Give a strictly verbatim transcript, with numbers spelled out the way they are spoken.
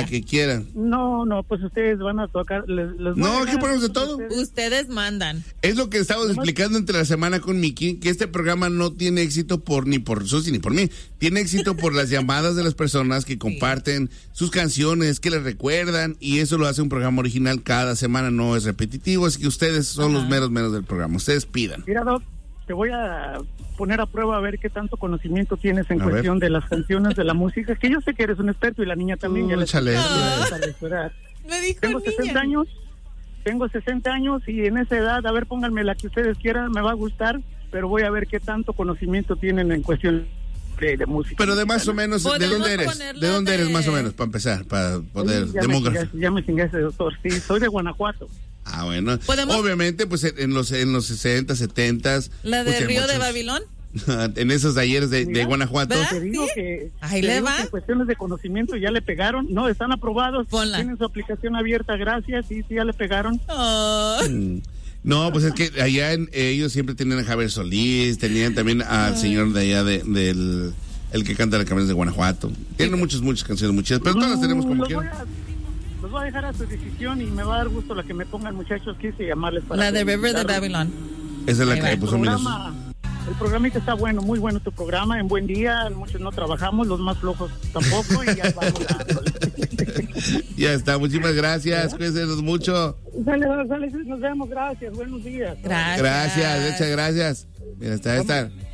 que quieran. No, no, pues ustedes van a tocar. Les, les no, aquí ponemos de todo. Ustedes. ustedes mandan. Es lo que estamos explicando entre la semana con Miki, que este programa no tiene éxito por ni por Susi ni por mí. Tiene éxito por las llamadas de las personas que comparten sí. sus canciones, que les recuerdan, y eso lo hace un programa original cada semana, no es repetitivo, así que ustedes son Ajá. los meros menos del programa. Ustedes pidan. Mira, Doc, te voy a poner a prueba a ver qué tanto conocimiento tienes en a cuestión ver. de las canciones, de la música, que yo sé que eres un experto y la niña también. Uh, ya chale. Me dijo tengo niña. sesenta años, tengo sesenta años y en esa edad, a ver, pónganme la que ustedes quieran, me va a gustar, pero voy a ver qué tanto conocimiento tienen en cuestión de, de música. Pero de más o menos, ¿de dónde eres? ¿De dónde de... eres más o menos, para empezar, para poder sí, ya demógrafo? Me, ya me chingué ese doctor, sí, soy de Guanajuato. Ah, bueno. ¿Podemos? Obviamente, pues en los en los sesenta, setenta. ¿La de pues, Río muchos, de Babilón? en esos talleres de, de Guanajuato. Te digo ¿Sí? que, Ahí te le digo va. que en cuestiones de conocimiento ya le pegaron. No, están aprobados. Ponla. Tienen su aplicación abierta, gracias. Sí, sí, ya le pegaron. Oh. Mm. No, pues es que allá en, ellos siempre tenían a Javier Solís, tenían también al Ay. señor de allá de, del el que canta las canciones de Guanajuato. Tienen sí. muchas, muchas canciones, muchas, pero todas las tenemos como quieran. Los voy a dejar a su decisión y me va a dar gusto la que me pongan, muchachos. Quise llamarles para la de River de Babylon. Esa es la Ahí que puso el programa, el programita está bueno, muy bueno tu programa. En buen día, muchos no trabajamos, los más flojos tampoco. Y ya vamos a... Ya está, muchísimas gracias. Cuídense mucho. Sale, sale, nos vemos, gracias. Buenos días. Gracias. Gracias, muchas gracias. Mira, está, está.